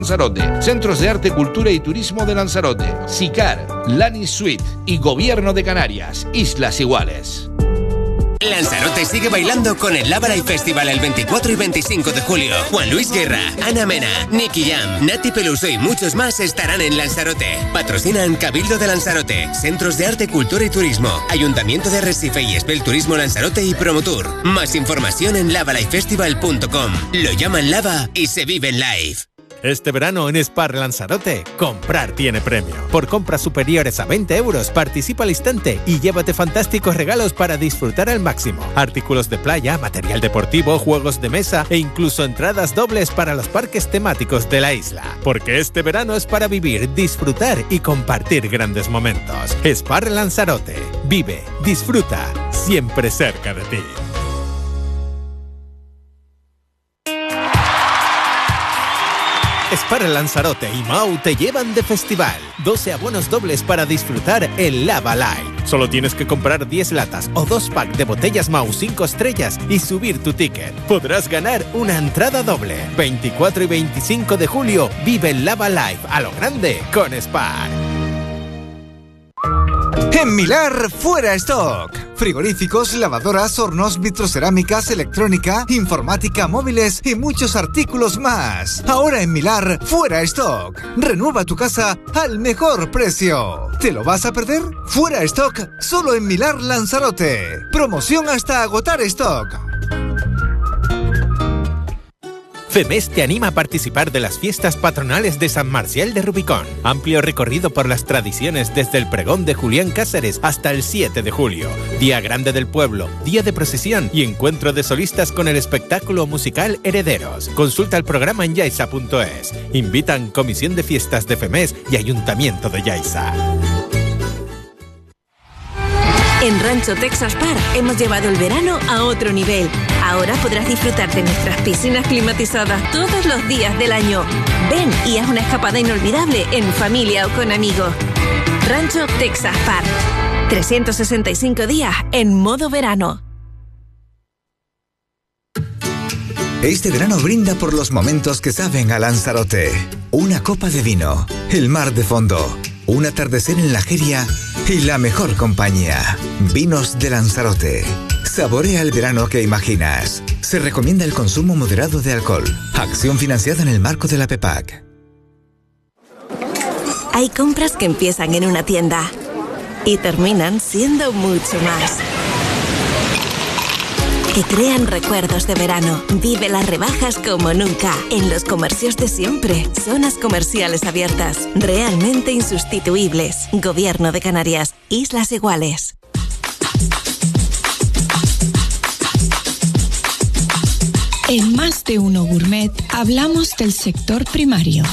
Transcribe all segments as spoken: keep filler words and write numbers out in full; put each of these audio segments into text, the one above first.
Lanzarote, Centros de Arte, Cultura y Turismo de Lanzarote, SICAR, Lani Suite y Gobierno de Canarias, Islas Iguales. Lanzarote sigue bailando con el Lava Live Festival el veinticuatro y veinticinco de julio. Juan Luis Guerra, Ana Mena, Nicky Jam, Nati Peluso y muchos más estarán en Lanzarote. Patrocinan Cabildo de Lanzarote, Centros de Arte, Cultura y Turismo, Ayuntamiento de Arrecife y Espel Turismo Lanzarote y Promotour. Más información en lava live festival punto com. Lo llaman Lava y se vive en live. Este verano en Spar Lanzarote, comprar tiene premio. Por compras superiores a veinte euros, participa al instante y llévate fantásticos regalos para disfrutar al máximo. Artículos de playa, material deportivo, juegos de mesa e incluso entradas dobles para los parques temáticos de la isla. Porque este verano es para vivir, disfrutar y compartir grandes momentos. Spar Lanzarote. Vive, disfruta, siempre cerca de ti. Spar Lanzarote y Mau te llevan de festival. doce abonos dobles para disfrutar el Lava Live. Solo tienes que comprar diez latas o dos packs de botellas Mau cinco estrellas y subir tu ticket. Podrás ganar una entrada doble. veinticuatro y veinticinco de julio vive el Lava Live a lo grande con Spar. En Milar, fuera stock. Frigoríficos, lavadoras, hornos, vitrocerámicas, electrónica, informática, móviles y muchos artículos más. Ahora en Milar, fuera stock. Renueva tu casa al mejor precio. ¿Te lo vas a perder? Fuera stock, solo en Milar Lanzarote. Promoción hasta agotar stock. FEMES te anima a participar de las fiestas patronales de San Marcial de Rubicón. Amplio recorrido por las tradiciones desde el pregón de Julián Cáceres hasta el siete de julio. Día grande del pueblo, día de procesión y encuentro de solistas con el espectáculo musical Herederos. Consulta el programa en yaisa punto es. Invitan Comisión de Fiestas de FEMES y Ayuntamiento de Yaiza. En Rancho Texas Park hemos llevado el verano a otro nivel. Ahora podrás disfrutar de nuestras piscinas climatizadas todos los días del año. Ven y haz una escapada inolvidable en familia o con amigos. Rancho Texas Park. trescientos sesenta y cinco días en modo verano. Este verano brinda por los momentos que saben a Lanzarote. Una copa de vino, el mar de fondo, un atardecer en la Jeria y la mejor compañía. Vinos de Lanzarote. Saborea el verano que imaginas. Se recomienda el consumo moderado de alcohol. Acción financiada en el marco de la PEPAC. Hay compras que empiezan en una tienda y terminan siendo mucho más. Que crean recuerdos de verano. Vive las rebajas como nunca. En los comercios de siempre. Zonas comerciales abiertas. Realmente insustituibles. Gobierno de Canarias. Islas Iguales. En Más de Uno Gourmet hablamos del sector primario.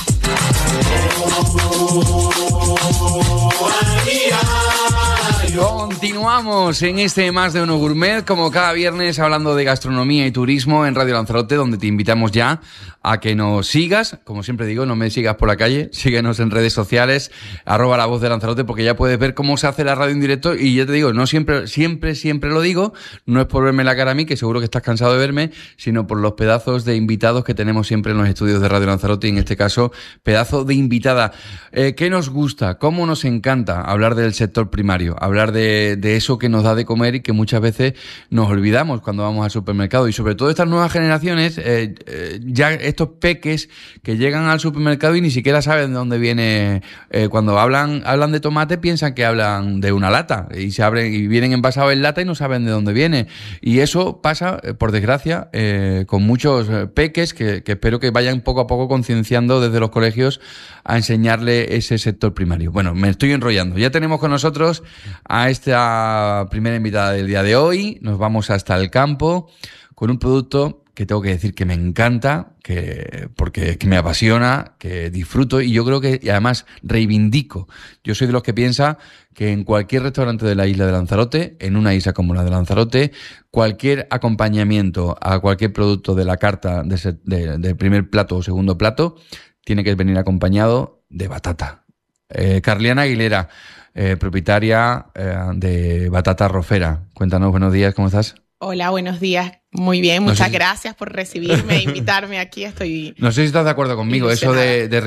Continuamos en este Más de Uno Gourmet, como cada viernes, hablando de gastronomía y turismo en Radio Lanzarote, donde te invitamos ya a que nos sigas. Como siempre digo, no me sigas por la calle, síguenos en redes sociales, arroba La Voz de Lanzarote, porque ya puedes ver cómo se hace la radio en directo. Y ya te digo, no siempre, siempre, siempre lo digo, no es por verme la cara a mí, que seguro que estás cansado de verme, sino por los pedazos de invitados que tenemos siempre en los estudios de Radio Lanzarote, y en este caso, pedazo de invitada. Eh, ¿Qué nos gusta? ¿Cómo nos encanta hablar del sector primario? Hablar de, de eso que nos da de comer y que muchas veces nos olvidamos cuando vamos al supermercado. Y sobre todo estas nuevas generaciones, eh, eh, ya estos peques que llegan al supermercado y ni siquiera saben de dónde viene. Eh, cuando hablan hablan de tomate, piensan que hablan de una lata y se abren y vienen envasados en lata y no saben de dónde viene. Y eso pasa, eh, por desgracia, eh, con muchos peques que, que espero que vayan poco a poco concienciando desde los colegios a enseñarle ese sector primario. Bueno, me estoy enrollando. Ya tenemos con nosotros a esta primera invitada del día de hoy. Nos vamos hasta el campo con un producto que tengo que decir que me encanta, que porque que me apasiona, que disfruto y yo creo que y además reivindico. Yo soy de los que piensa que en cualquier restaurante de la isla de Lanzarote, en una isla como la de Lanzarote, cualquier acompañamiento a cualquier producto de la carta de, de, de primer plato o segundo plato tiene que venir acompañado de batata. Eh, Carliana Aguilera, eh, propietaria eh, de Batata Rofera. Cuéntanos, buenos días, ¿cómo estás? Hola, buenos días. Muy bien, muchas No sé si- gracias por recibirme e invitarme aquí. Estoy No sé si estás de acuerdo conmigo, eso de, de